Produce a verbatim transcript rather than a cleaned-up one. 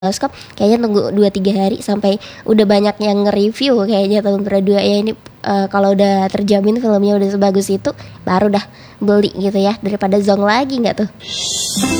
bioskop kayaknya tunggu dua tiga hari sampai udah banyak yang nge-review kayaknya tahun dua ya ini uh, kalau udah terjamin filmnya udah sebagus itu baru dah beli gitu ya, daripada zong lagi nggak tuh.